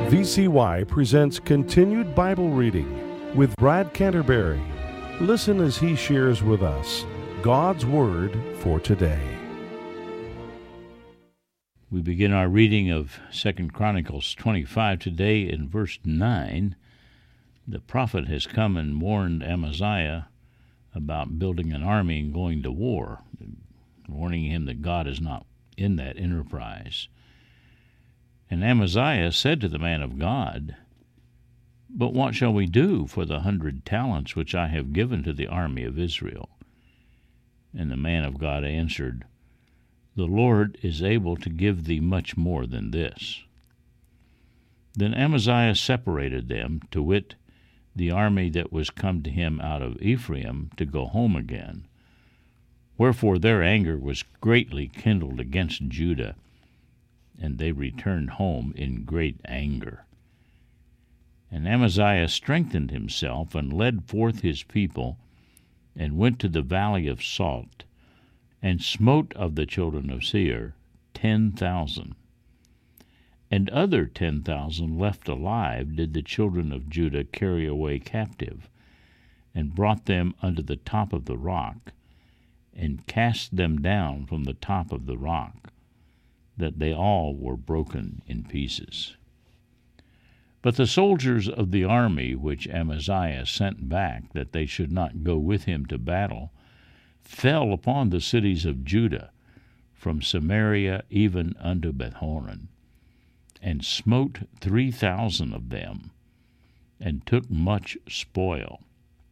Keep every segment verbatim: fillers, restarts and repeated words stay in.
V C Y presents Continued Bible Reading with Brad Canterbury. Listen as he shares with us God's Word for today. We begin our reading of Second Chronicles twenty-five today in verse nine. The prophet has come and warned Amaziah about building an army and going to war, warning him that God is not in that enterprise. And Amaziah said to the man of God, "But what shall we do for the hundred talents which I have given to the army of Israel?" And the man of God answered, "The Lord is able to give thee much more than this." Then Amaziah separated them, to wit, the army that was come to him out of Ephraim, to go home again. Wherefore their anger was greatly kindled against Judah, and they returned home in great anger. And Amaziah strengthened himself, and led forth his people, and went to the valley of Salt, and smote of the children of Seir ten thousand. And other ten thousand left alive did the children of Judah carry away captive, and brought them unto the top of the rock, and cast them down from the top of the rock, that they all were broken in pieces. But the soldiers of the army which Amaziah sent back, that they should not go with him to battle, fell upon the cities of Judah, from Samaria even unto Bethhoron, and smote three thousand of them, and took much spoil.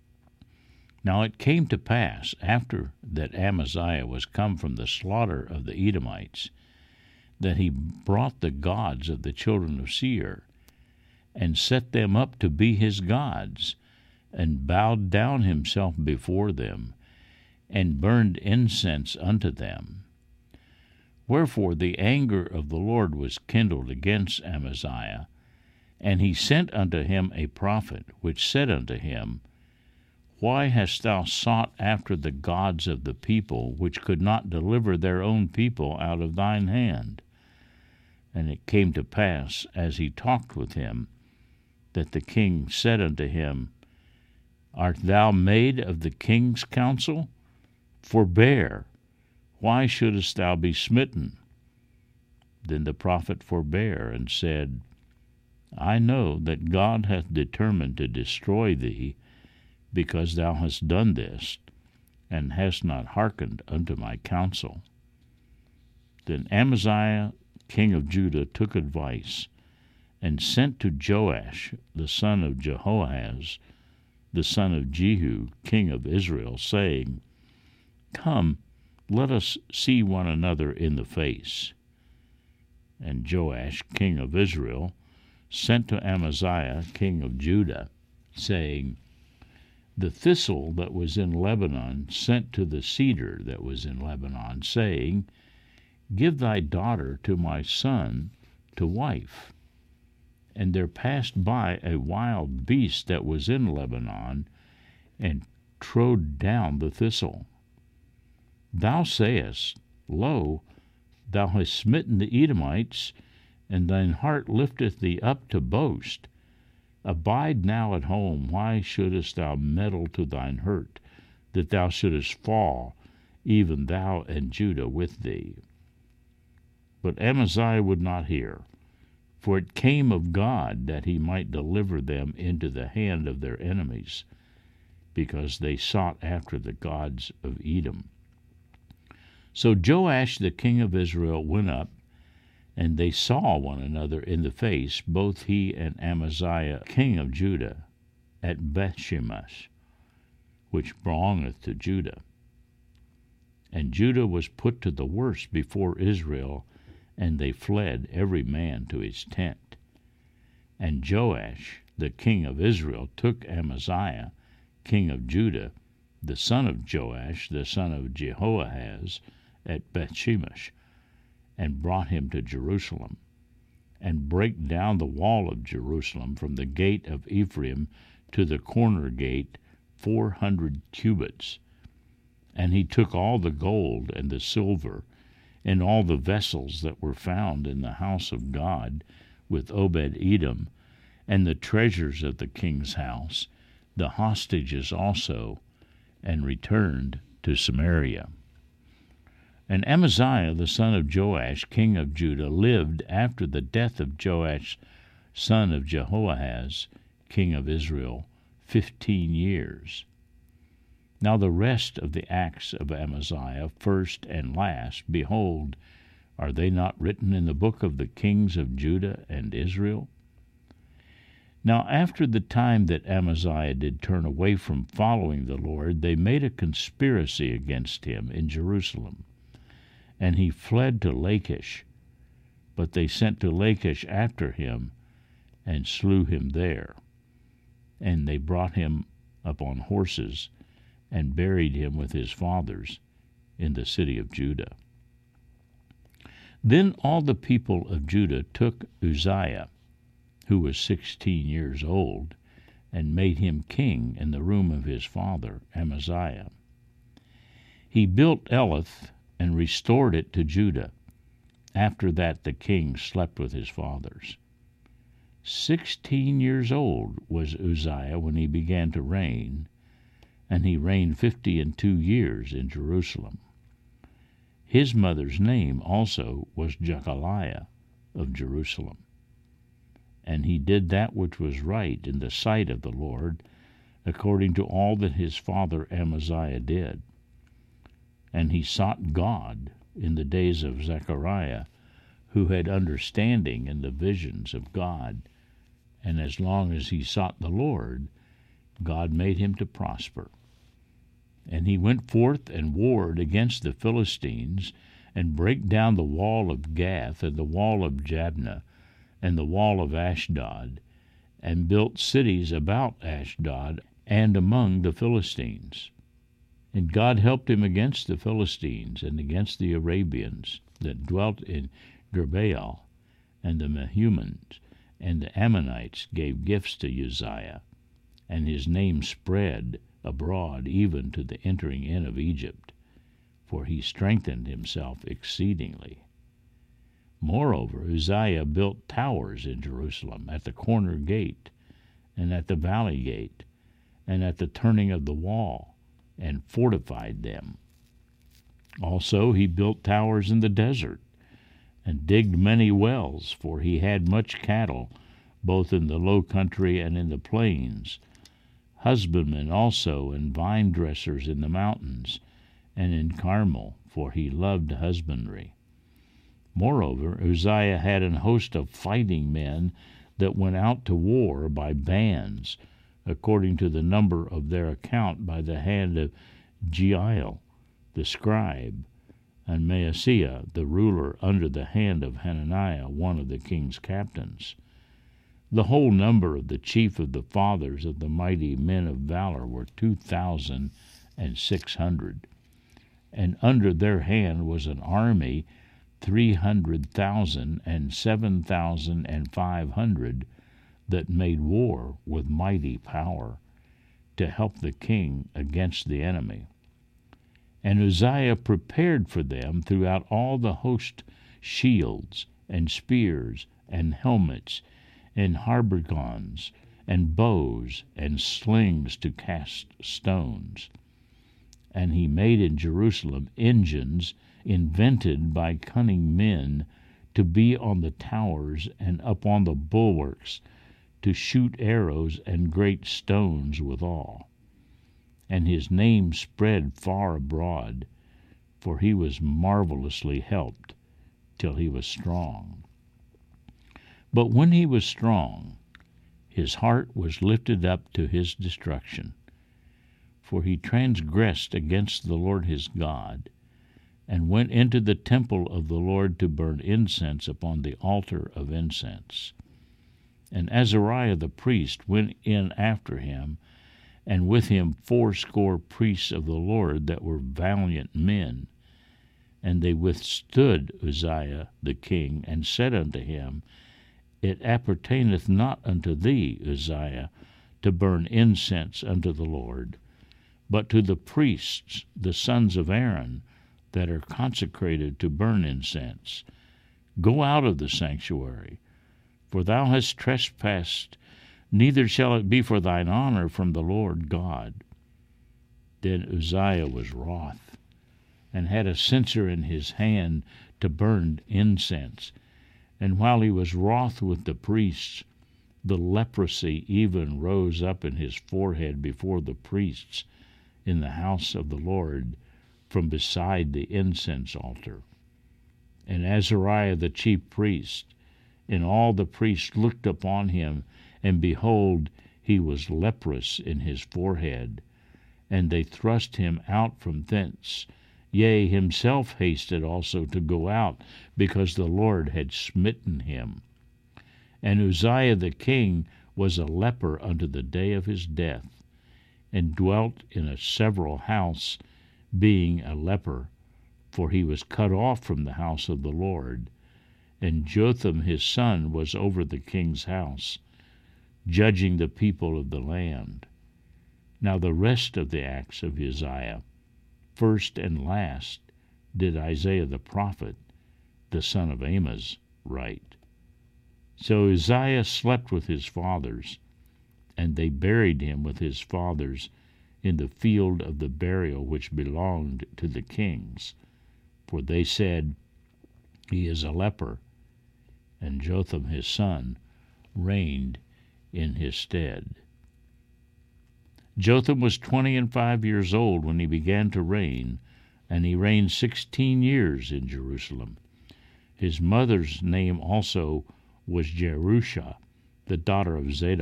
Now it came to pass, after that Amaziah was come from the slaughter of the Edomites, that he brought the gods of the children of Seir, and set them up to be his gods, and bowed down himself before them, and burned incense unto them. Wherefore the anger of the Lord was kindled against Amaziah, and he sent unto him a prophet, which said unto him, Why hast thou sought after the gods of the people, which could not deliver their own people out of thine hand? And it came to pass, as he talked with him, that the king said unto him, Art thou made of the king's counsel? Forbear, why shouldest thou be smitten? Then the prophet forbare, and said, I know that God hath determined to destroy thee, because thou hast done this, and hast not hearkened unto my counsel. Then Amaziah king of Judah took advice, and sent to Joash the son of Jehoahaz, the son of Jehu, king of Israel, saying, Come, let us see one another in the face. And Joash king of Israel sent to Amaziah king of Judah, saying, The thistle that was in Lebanon sent to the cedar that was in Lebanon, saying, Give thy daughter to my son to wife. And there passed by a wild beast that was in Lebanon, and trode down the thistle. Thou sayest, Lo, thou hast smitten the Edomites, and thine heart lifteth thee up to boast. Abide now at home, why shouldest thou meddle to thine hurt, that thou shouldest fall, even thou and Judah with thee? But Amaziah would not hear, for it came of God that he might deliver them into the hand of their enemies, because they sought after the gods of Edom. So Joash the king of Israel went up, and they saw one another in the face, both he and Amaziah king of Judah, at Bethshemesh, which belongeth to Judah. And Judah was put to the worse before Israel, and they fled every man to his tent. And Joash the king of Israel took Amaziah king of Judah, the son of Joash the son of Jehoahaz, at Bethshemesh, and brought him to Jerusalem, and brake down the wall of Jerusalem from the gate of Ephraim to the corner gate four hundred cubits. And he took all the gold and the silver, and all the vessels that were found in the house of God, with Obed-Edom, and the treasures of the king's house, the hostages also, and returned to Samaria. And Amaziah the son of Joash, king of Judah, lived after the death of Joash, son of Jehoahaz, king of Israel, fifteen years. Now the rest of the acts of Amaziah, first and last, behold, are they not written in the book of the kings of Judah and Israel? Now after the time that Amaziah did turn away from following the Lord, they made a conspiracy against him in Jerusalem. And he fled to Lachish, but they sent to Lachish after him, and slew him there. And they brought him up on horses, and buried him with his fathers in the city of Judah. Then all the people of Judah took Uzziah, who was sixteen years old, and made him king in the room of his father Amaziah. He built Elath, and restored it to Judah. After that the king slept with his fathers. Sixteen years old was Uzziah when he began to reign, and he reigned fifty and two years in Jerusalem. His mother's name also was Jechaliah of Jerusalem. And he did that which was right in the sight of the Lord, according to all that his father Amaziah did. And he sought God in the days of Zechariah, who had understanding in the visions of God. And as long as he sought the Lord, God made him to prosper. And he went forth and warred against the Philistines, and brake down the wall of Gath, and the wall of Jabneh, and the wall of Ashdod, and built cities about Ashdod and among the Philistines. And God helped him against the Philistines and against the Arabians that dwelt in Gurbaal, and the Mehumans and the Ammonites gave gifts to Uzziah, and his name spread abroad even to the entering in of Egypt, for he strengthened himself exceedingly. Moreover, Uzziah built towers in Jerusalem at the corner gate, and at the valley gate, and at the turning of the wall, and fortified them. Also he built towers in the desert, and digged many wells, for he had much cattle, both in the low country and in the plains, husbandmen also and vine dressers in the mountains, and in Carmel, for he loved husbandry. Moreover, Uzziah had an host of fighting men that went out to war by bands, according to the number of their account, by the hand of Jeiel the scribe, and Maaseiah the ruler under the hand of Hananiah, one of the king's captains. The whole number of the chief of the fathers of the mighty men of valor were two thousand and six hundred, and under their hand was an army three hundred thousand and seven thousand and five hundred, that made war with mighty power, to help the king against the enemy. And Uzziah prepared for them throughout all the host shields, and spears, and helmets, and haubergeons, and bows, and slings to cast stones. And he made in Jerusalem engines invented by cunning men, to be on the towers and upon the bulwarks, to shoot arrows and great stones withal. And his name spread far abroad, for he was marvelously helped, till he was strong. But when he was strong, his heart was lifted up to his destruction, for he transgressed against the Lord his God, and went into the temple of the Lord to burn incense upon the altar of incense. And Azariah the priest went in after him, and with him fourscore priests of the Lord that were valiant men. And they withstood Uzziah the king, and said unto him, It appertaineth not unto thee, Uzziah, to burn incense unto the Lord, but to the priests, the sons of Aaron, that are consecrated to burn incense. Go out of the sanctuary, for thou hast trespassed, neither shall it be for thine honor from the Lord God. Then Uzziah was wroth, and had a censer in his hand to burn incense. And while he was wroth with the priests, the leprosy even rose up in his forehead before the priests in the house of the Lord from beside the incense altar. And Azariah the chief priest and all the priests looked upon him, and behold, he was leprous in his forehead. And they thrust him out from thence. Yea, himself hasted also to go out, because the Lord had smitten him. And Uzziah the king was a leper unto the day of his death, and dwelt in a several house, being a leper, for he was cut off from the house of the Lord. And Jotham his son was over the king's house, judging the people of the land. Now the rest of the acts of Uzziah, first and last, did Isaiah the prophet, the son of Amoz, write. So Uzziah slept with his fathers, and they buried him with his fathers in the field of the burial which belonged to the kings. For they said, He is a leper. And Jotham his son reigned in his stead. Jotham was twenty and five years old when he began to reign, and he reigned sixteen years in Jerusalem. His mother's name also was Jerusha, the daughter of Zadok.